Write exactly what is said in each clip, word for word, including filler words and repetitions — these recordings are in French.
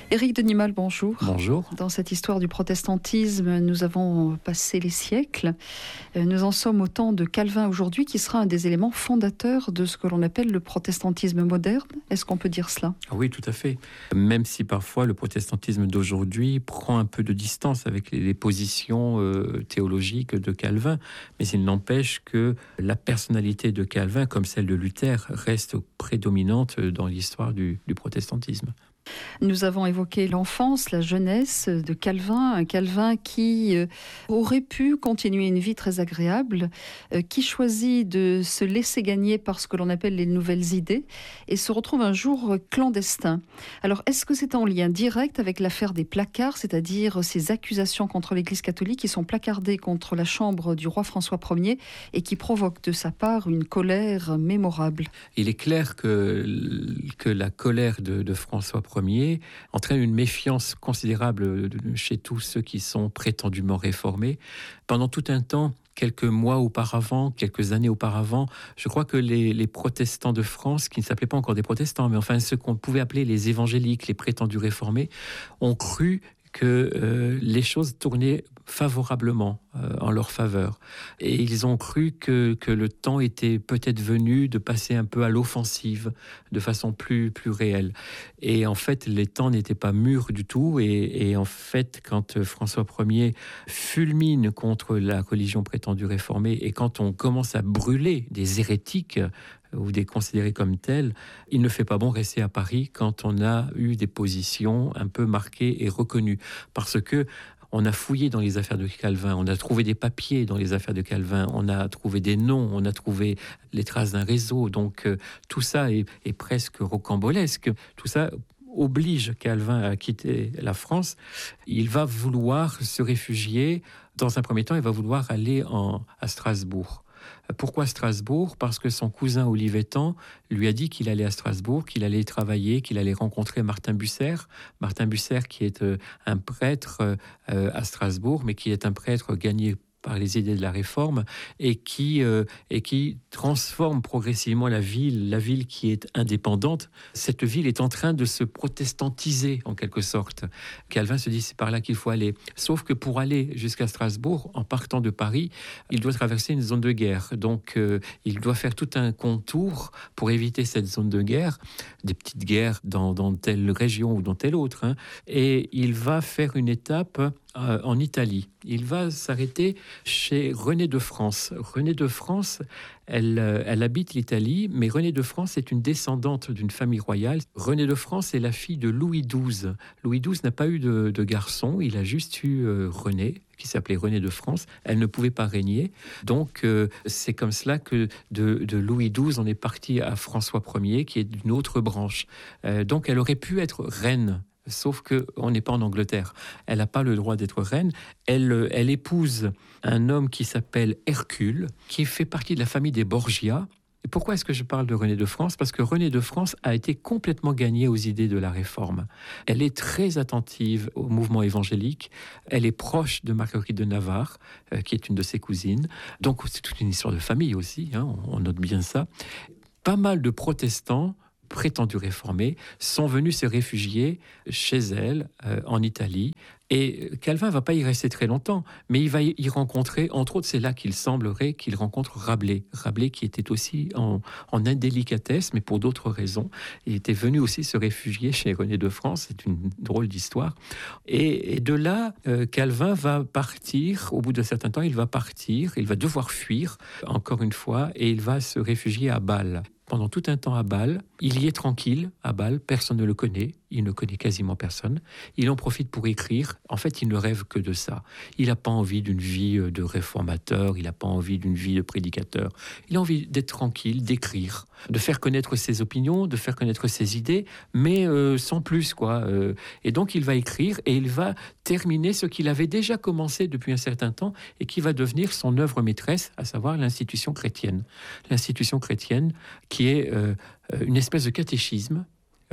Éric Denimal, bonjour. Bonjour. Dans cette histoire du protestantisme, nous avons passé les siècles. Nous en sommes au temps de Calvin aujourd'hui, qui sera un des éléments fondateurs de ce que l'on appelle le protestantisme moderne. Est-ce qu'on peut dire cela ? Oui, tout à fait. Même si parfois le protestantisme d'aujourd'hui prend un peu de distance avec les, les positions euh, théologiques de Calvin, mais il n'empêche que la personnalité de Calvin, comme celle de Luther, reste prédominante dans l'histoire du, du protestantisme. Nous avons évoqué l'enfance, la jeunesse de Calvin, un Calvin qui euh, aurait pu continuer une vie très agréable, euh, qui choisit de se laisser gagner par ce que l'on appelle les nouvelles idées et se retrouve un jour clandestin. Alors, est-ce que c'est en lien direct avec l'affaire des placards, c'est-à-dire ces accusations contre l'Église catholique qui sont placardées contre la chambre du roi François Ier et qui provoquent de sa part une colère mémorable ? Il est clair que, que la colère de, de François Ier entraîne une méfiance considérable chez tous ceux qui sont prétendument réformés. Pendant tout un temps, quelques mois auparavant, quelques années auparavant, je crois que les, les protestants de France, qui ne s'appelaient pas encore des protestants, mais enfin ceux qu'on pouvait appeler les évangéliques, les prétendus réformés, ont cru que euh, les choses tournaient favorablement euh, en leur faveur. Et ils ont cru que, que le temps était peut-être venu de passer un peu à l'offensive de façon plus, plus réelle. Et en fait, les temps n'étaient pas mûrs du tout. Et, et en fait, quand François Ier fulmine contre la religion prétendue réformée et quand on commence à brûler des hérétiques ou des considérés comme tels, il ne fait pas bon rester à Paris quand on a eu des positions un peu marquées et reconnues. Parce que on a fouillé dans les affaires de Calvin, on a trouvé des papiers dans les affaires de Calvin, on a trouvé des noms, on a trouvé les traces d'un réseau. Donc euh, tout ça est, est presque rocambolesque. Tout ça oblige Calvin à quitter la France. Il va vouloir se réfugier. Dans un premier temps, il va vouloir aller en, à Strasbourg. Pourquoi Strasbourg ? Parce que son cousin Olivetan lui a dit qu'il allait à Strasbourg, qu'il allait travailler, qu'il allait rencontrer Martin Bucer. Martin Bucer qui est un prêtre à Strasbourg, mais qui est un prêtre gagné par les idées de la Réforme et qui, euh, et qui transforme progressivement la ville, la ville qui est indépendante. Cette ville est en train de se protestantiser en quelque sorte. Calvin se dit c'est par là qu'il faut aller. Sauf que pour aller jusqu'à Strasbourg, en partant de Paris, il doit traverser une zone de guerre. Donc euh, il doit faire tout un contour pour éviter cette zone de guerre, des petites guerres dans, dans telle région ou dans telle autre. Hein. Et il va faire une étape euh, en Italie. Il va s'arrêter chez Renée de France. Renée de France, elle, elle habite l'Italie, mais Renée de France est une descendante d'une famille royale. Renée de France est la fille de Louis douze. Louis douze n'a pas eu de, de garçon, il a juste eu euh, Renée, qui s'appelait Renée de France. Elle ne pouvait pas régner. Donc, euh, c'est comme cela que de, de Louis douze, on est parti à François Ier, qui est d'une autre branche. Euh, donc, elle aurait pu être reine. Sauf qu'on n'est pas en Angleterre. Elle n'a pas le droit d'être reine. Elle, elle épouse un homme qui s'appelle Hercule, qui fait partie de la famille des Borgia. Et pourquoi est-ce que je parle de Renée de France ? Parce que Renée de France a été complètement gagnée aux idées de la Réforme. Elle est très attentive au mouvement évangélique. Elle est proche de Marguerite de Navarre, euh, qui est une de ses cousines. Donc c'est toute une histoire de famille aussi, hein, on, on note bien ça. Pas mal de protestants prétendus réformés, sont venus se réfugier chez elle, euh, en Italie. Et Calvin ne va pas y rester très longtemps, mais il va y rencontrer, entre autres, c'est là qu'il semblerait qu'il rencontre Rabelais. Rabelais qui était aussi en, en indélicatesse, mais pour d'autres raisons. Il était venu aussi se réfugier chez Renée de France, c'est une drôle d'histoire. Et, et de là, euh, Calvin va partir, au bout d'un certain temps, il va partir, il va devoir fuir, encore une fois, et il va se réfugier à Bâle. Pendant tout un temps à Bâle, il y est tranquille, à Bâle, personne ne le connaît, il ne connaît quasiment personne. Il en profite pour écrire. En fait, il ne rêve que de ça. Il n'a pas envie d'une vie de réformateur, il n'a pas envie d'une vie de prédicateur. Il a envie d'être tranquille, d'écrire, de faire connaître ses opinions, de faire connaître ses idées, mais euh, sans plus, quoi. Euh, et donc, il va écrire et il va terminer ce qu'il avait déjà commencé depuis un certain temps et qui va devenir son œuvre maîtresse, à savoir l'institution chrétienne. L'institution chrétienne qui est euh, une espèce de catéchisme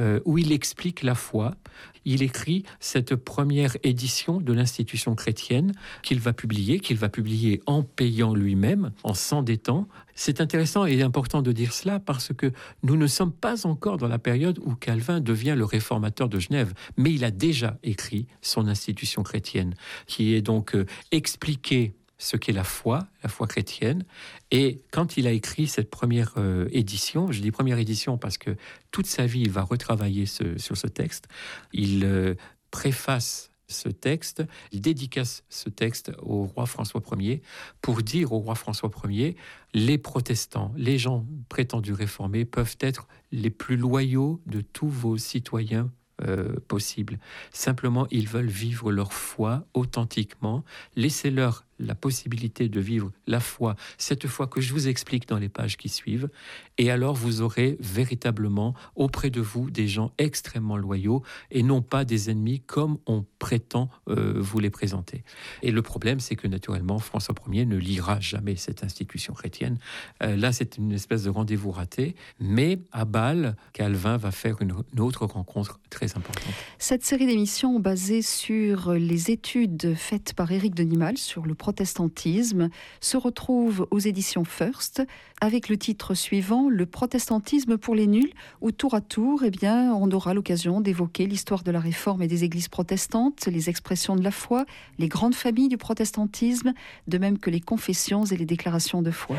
euh, où il explique la foi. Il écrit cette première édition de l'institution chrétienne qu'il va publier, qu'il va publier en payant lui-même, en s'endettant. C'est intéressant et important de dire cela parce que nous ne sommes pas encore dans la période où Calvin devient le réformateur de Genève, mais il a déjà écrit son institution chrétienne, qui est donc euh, expliquée ce qu'est la foi, la foi chrétienne. Et quand il a écrit cette première euh, édition, je dis première édition parce que toute sa vie, il va retravailler ce, sur ce texte, il euh, préface ce texte, il dédicace ce texte au roi François Ier pour dire au roi François Ier, les protestants, les gens prétendus réformés peuvent être les plus loyaux de tous vos citoyens Euh, possible. Simplement, ils veulent vivre leur foi authentiquement. Laissez-leur la possibilité de vivre la foi, cette foi que je vous explique dans les pages qui suivent. Et alors, vous aurez véritablement auprès de vous des gens extrêmement loyaux et non pas des ennemis comme on prétend euh, vous les présenter. Et le problème, c'est que naturellement, François Ier ne lira jamais cette institution chrétienne. Euh, là, c'est une espèce de rendez-vous raté. Mais à Bâle, Calvin va faire une, une autre rencontre très importante. Cette série d'émissions basée sur les études faites par Éric de Nimal sur le protestantisme se retrouve aux éditions First avec le titre suivant, Le protestantisme pour les nuls, où tour à tour, eh bien, on aura l'occasion d'évoquer l'histoire de la Réforme et des églises protestantes, les expressions de la foi, les grandes familles du protestantisme, de même que les confessions et les déclarations de foi.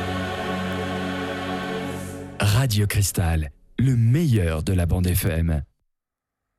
Radio Cristal, le meilleur de la bande F M.